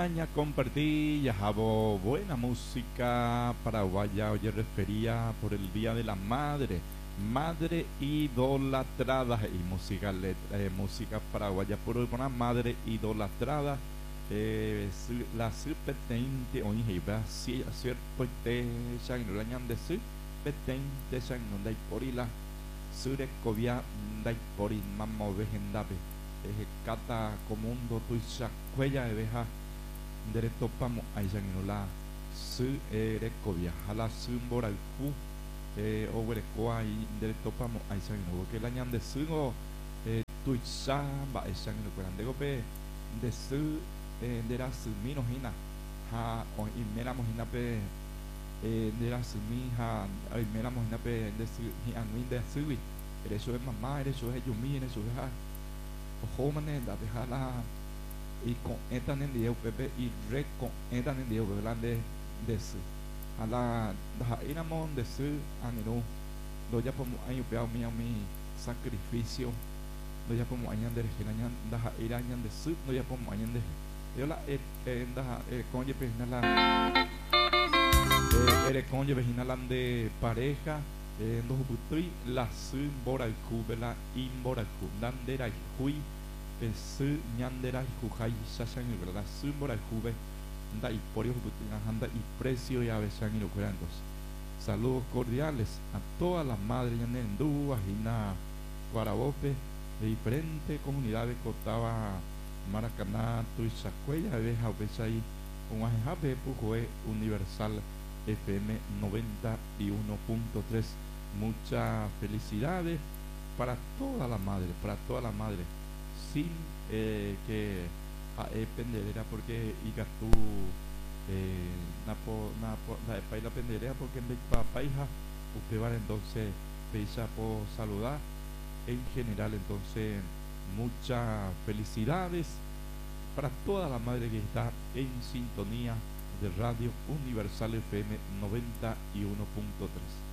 Compartí, ya jabo buena música paraguaya, oye, refería por el Día de la Madre, madre idolatrada y música, música paraguaya por una madre idolatrada, la surpetente, oye, iba si cierto te shang no lañan de surpetente shang no dai porila, sure covia dai porin mammo vejendabe, cata comundo tu cuella de veja derecho pamo aisan inola su recovia hala sumbora el fu over koa y derecho pamo aisan ino que la ñan de sugo tuicha ba aisan ino grande gope de su de la sumino hina ha o imera mojina pe de la sumi ha imera mojina pe de su hi anwin de sui eso es mamá eso es yumi eso es ha ojo manenda de hala y con esta en el pepe y re con esta en el grande de su a la da inamon de su anero lo ya como año peao mi sacrificio lo ya como añan de regenañan da irañan de su lo ya como añan de yo la da conye la ere conye vejinalan de pareja dos putri la su boral kubela imbora kubandera y hui su ñandera jujay sashan y verdad símbolo al juve da y por ello anda y precio y avesan y lo cuidandos. Saludos cordiales a todas las madres en Endúa, Gina, Guarabope, de diferentes comunidades que estaba Maracaná, Tuizacuella, Abeja, Opesay, con Ajejape, Pujue, Universal FM 91.3. Muchas felicidades para todas las madres, sin que penderera porque igatu la penderera porque en papaija usted va entonces pesa por saludar en general. Entonces muchas felicidades para toda la madre que está en sintonía de Radio Universal FM 91.3.